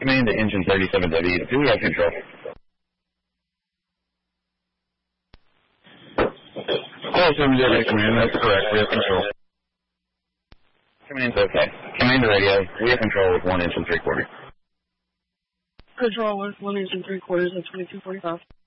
Command to engine 37W. Do we have control? Call 708 Command, that's correct. We have control. Command's okay. Command to radio. We have control with 1 inch and 3/4. Control with 1 inch and 3/4 at 2245.